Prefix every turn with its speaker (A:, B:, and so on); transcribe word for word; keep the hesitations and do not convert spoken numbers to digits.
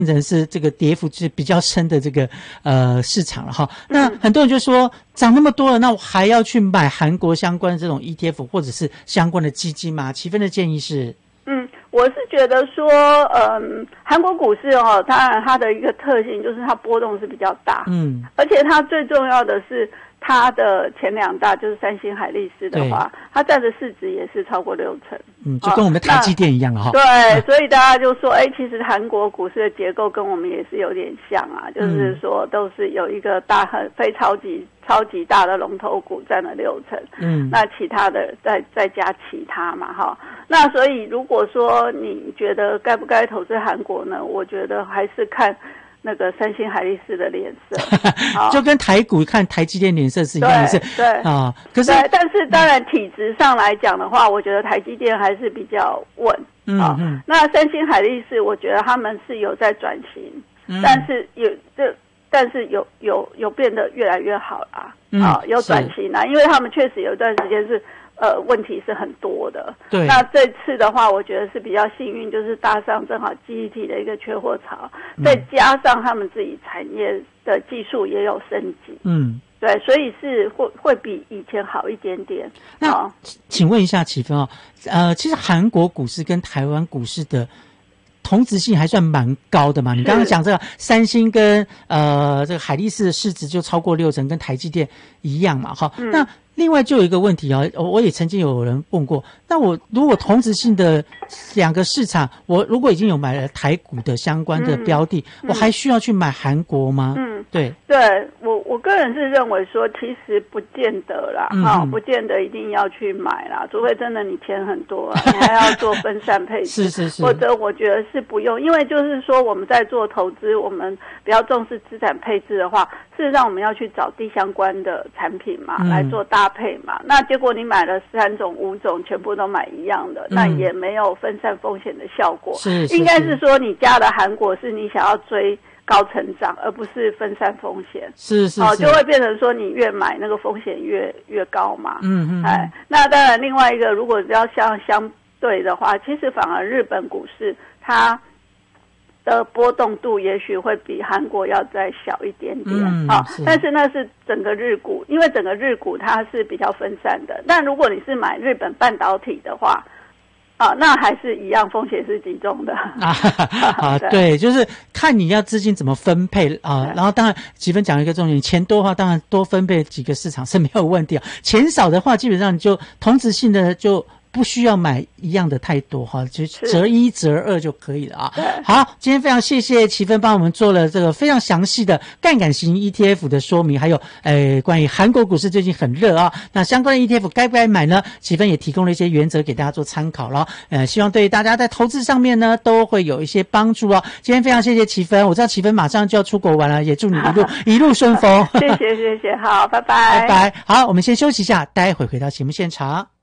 A: 成是这个跌幅是比较深的这个呃市场了哈。那很多人就说涨那么多了，那我还要去买韩国相关的这种 E T F 或者是相关的基金吗？启芬的建议是，
B: 嗯，我是觉得说，嗯，韩国股市哦，当然它的一个特性就是它波动是比较大，嗯，而且它最重要的是。它的前两大就是三星、海力士的话，它占的市值也是超过六成，
A: 嗯，就跟我们台积电一样了哈。
B: 对，嗯、所以大家就说，哎，其实韩国股市的结构跟我们也是有点像啊，就是说都是有一个大很非超级超级大的龙头股占了六成，嗯，那其他的再再加其他嘛，哈，那所以如果说你觉得该不该投资韩国呢？我觉得还是看。那个三星、海力士的脸色，
A: 就跟台股看台积电脸色是一样的，是
B: 对
A: 啊。可是，
B: 但是当然体质上来讲的话，我觉得台积电还是比较稳。嗯嗯。那三星、海力士，我觉得他们是有在转型，嗯、但是有这，但是有有有变得越来越好啦。嗯、啊，有转型啦，因为他们确实有一段时间是。呃，问题是很多的。对。那这次的话，我觉得是比较幸运，就是搭上正好记忆体的一个缺货潮，嗯、再加上他们自己产业的技术也有升级。嗯。对，所以是会会比以前好一点点。
A: 那、哦、请问一下启芬哦，呃，其实韩国股市跟台湾股市的同质性还算蛮高的嘛？你刚刚讲这个三星跟呃这个海力士的市值就超过六成，跟台积电一样嘛？哈、嗯，那。另外就有一个问题啊，我也曾经有人问过，那我如果同质性的两个市场，我如果已经有买了台股的相关的标的，嗯嗯、我还需要去买韩国吗？嗯，对，
B: 对我我个人是认为说，其实不见得啦，哈、嗯哦，不见得一定要去买啦，除非真的你钱很多、啊，你还要做分散配置，
A: 是是是，
B: 否则我觉得是不用，因为就是说我们在做投资，我们比较重视资产配置的话，事实上我们要去找低相关的产品嘛，嗯、来做搭配嘛，那结果你买了三种五种全部都买一样的，嗯、那也没有分散风险的效果。是，是应该是说你加的韩国是你想要追高成长，而不是分散风险。
A: 是是是，
B: 哦，就会变成说你越买那个风险越越高嘛。嗯嗯。哎，那当然另外一个，如果要相相对的话，其实反而日本股市它的波动度也许会比韩国要再小一点点，嗯、啊，是但是那是整个日股，因为整个日股它是比较分散的。但如果你是买日本半导体的话，啊，那还是一样风险是集中的
A: 啊啊，对，就是看你要资金怎么分配啊。然后当然，启芬讲一个重点，钱多的话，当然多分配几个市场是没有问题啊。钱少的话，基本上你就同质性的就。不需要买一样的太多哈，就择一择二就可以了啊。好，今天非常谢谢启芬帮我们做了这个非常详细的杠杆型 E T F 的说明，还有呃关于韩国股市最近很热啊，那相关的 E T F 该不该买呢？启芬也提供了一些原则给大家做参考了，呃，希望对大家在投资上面呢都会有一些帮助哦。今天非常谢谢启芬，我知道启芬马上就要出国玩了，也祝你一路一路顺风。
B: 谢谢谢谢，好，拜拜
A: 拜拜。好，我们先休息一下，待会回到节目现场。